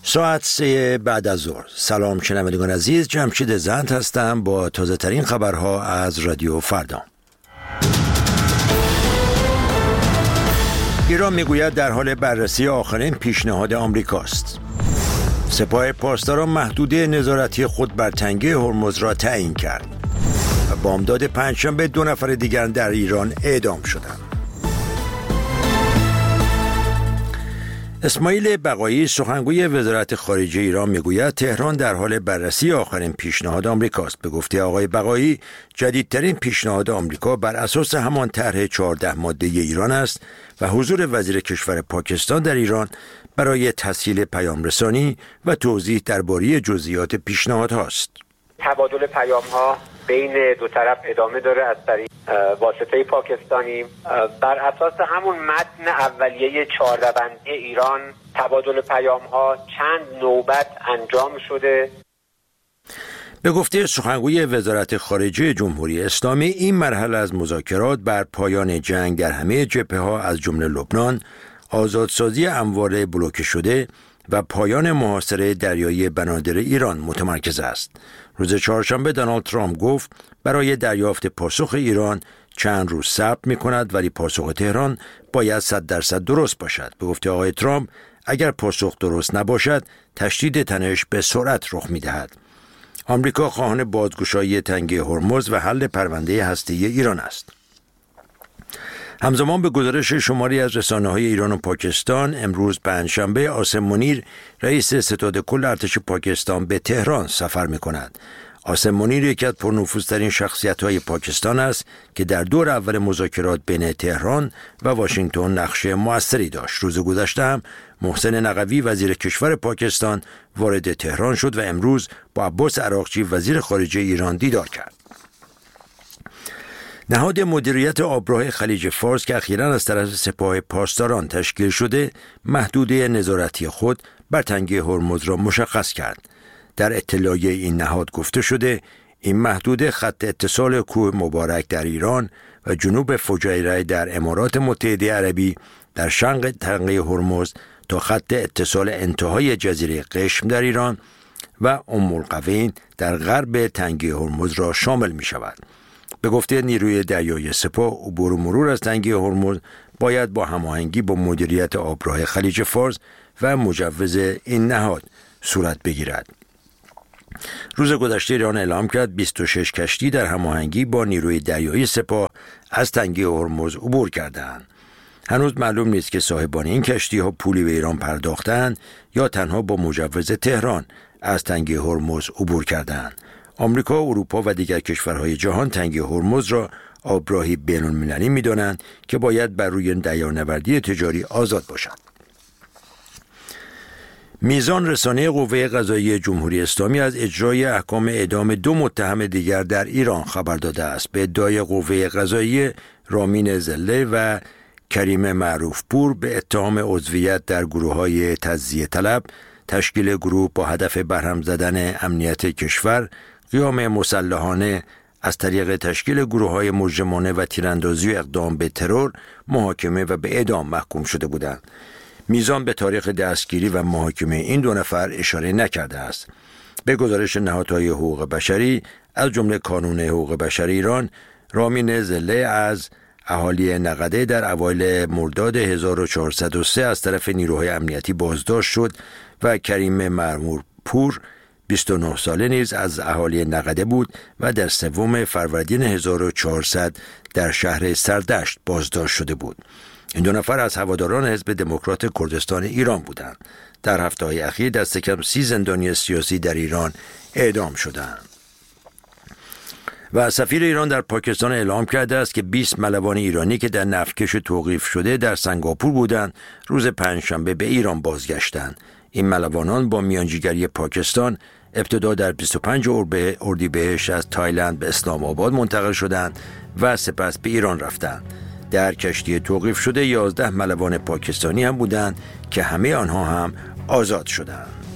ساعت 3 بعد از ظهر. سلام شنوندگان عزیز، جمشید زند هستم با تازه ترین خبرها از رادیو فردا. ایران میگوید در حال بررسی آخرین پیشنهاد آمریکاست. سپاه پاسداران محدوده نظارتی خود بر تنگه هرمز را تعیین کرد و بامداد پنجشنبه 2 نفر دیگر در ایران اعدام شدند. اسماعیل بقایی سخنگوی وزارت خارجه ایران میگوید تهران در حال بررسی آخرین پیشنهاد آمریکاست. به گفته آقای بقایی، جدیدترین پیشنهاد آمریکا بر اساس همان طرح 14 ماده ایران است و حضور وزیر کشور پاکستان در ایران برای تسهیل پیام رسانی و توضیح درباره جزئیات پیشنهاد هاست. تبادل پیام ها بین دو طرف ادامه داره از طریق واسطه پاکستانی. بر اساس همون متن اولیه 4 روندی ایران تبادل پیام ها چند نوبت انجام شده. به گفته سخنگوی وزارت خارجه جمهوری اسلامی، این مرحله از مذاکرات بر پایان جنگ در همه جبهه‌ها از جمله لبنان، آزادسازی اموال بلوکه شده و پایان محاصره دریایی بنادر ایران متمرکز است. روز چهارشنبه دونالد ترامپ گفت برای دریافت پاسخ ایران چند روز صبر می‌کند، ولی پاسخ تهران باید 100% درست باشد. به گفته آقای ترامپ اگر پاسخ درست نباشد تشدید تنش به سرعت رخ می‌دهد. آمریکا خواهان بازگشایی تنگه هرمز و حل پرونده هسته‌ای ایران است. همزمان به گزارش شماری از رسانه‌های ایران و پاکستان، امروز پنجشنبه عاصم منیر رئیس ستاد کل ارتش پاکستان به تهران سفر می‌کند. عاصم منیر یکی از پرنفوذترین شخصیت‌های پاکستان است که در دور اول مذاکرات بین تهران و واشنگتن نقش موثری داشت. روز گذشته هم محسن نقوی وزیر کشور پاکستان وارد تهران شد و امروز با عباس عراقچی وزیر خارجه ایران دیدار کرد. نهاد مدیریت آبراه خلیج فارس که اخیراً از طرف سپاه پاسداران تشکیل شده، محدوده نظارتی خود بر تنگه هرمز را مشخص کرد. در اطلاعیه این نهاد گفته شده این محدوده خط اتصال کوه مبارک در ایران و جنوب فجیره در امارات متحده عربی در شرق تنگه هرمز تا خط اتصال انتهای جزیره قشم در ایران و ام القوین در غرب تنگه هرمز را شامل می شود. به گفته نیروی دریایی سپاه، عبور و مرور از تنگه هرمز باید با هماهنگی با مدیریت آبراه خلیج فارس و مجوز این نهاد صورت بگیرد. روز گذشته ایران اعلام کرد 26 کشتی در هماهنگی با نیروی دریایی سپاه از تنگه هرمز عبور کردند. هنوز معلوم نیست که صاحبان این کشتی ها پولی به ایران پرداختند یا تنها با مجوز تهران از تنگه هرمز عبور کردند. آمریکا، اروپا و دیگر کشورهای جهان تنگه هرمز را آبراهی بین‌المللی می‌دانند که باید بر روی دریانوردی تجاری آزاد باشد. میزان رسانه قوه قضاییه جمهوری اسلامی از اجرای احکام اعدام 2 متهم دیگر در ایران خبر داده است. به ادعای قوه قضاییه، رامین زله و کریم معروفپور به اتهام عضویت در گروه‌های تجزیه طلب، تشکیل گروه با هدف برهم زدن امنیت کشور، قیام مسلحانه از طریق تشکیل گروه‌های مجرمانه و تیراندازی و اقدام به ترور، محاکمه و به اعدام محکوم شده بودند. میزان به تاریخ دستگیری و محاکمه این 2 نفر اشاره نکرده است. به گزارش نهادهای حقوق بشری از جمله کانون حقوق بشر ایران، رامین زله از اهالی نقده در اوایل مرداد 1403 از طرف نیروهای امنیتی بازداشت شد و کریم معروفپور 29 ساله نیز از اهالی نقده بود و در 3 فروردین 1400 در شهر سردشت بازداشت شده بود. این 2 نفر از هواداران حزب دموکرات کردستان ایران بودند. در هفته‌های اخیر دست کم 30 زندانی سیاسی در ایران اعدام شدند. و سفیر ایران در پاکستان اعلام کرده است که 20 ملوان ایرانی که در نفتکش توقیف شده در سنگاپور بودند، روز پنجشنبه به ایران بازگشتند. این ملوانان با میانجیگری پاکستان ابتدا در 25 اردیبهشت از تایلند به اسلام آباد منتقل شدند و سپس به ایران رفتند. در کشتی توقیف شده 11 ملوان پاکستانی هم بودند که همه آنها هم آزاد شدند.